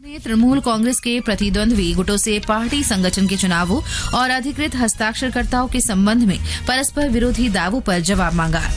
ने तृणमूल कांग्रेस के प्रतिद्वंद्वी गुटों से पार्टी संगठन के चुनावों और अधिकृत हस्ताक्षरकर्ताओं के संबंध में परस्पर विरोधी दावों पर जवाब मांगा।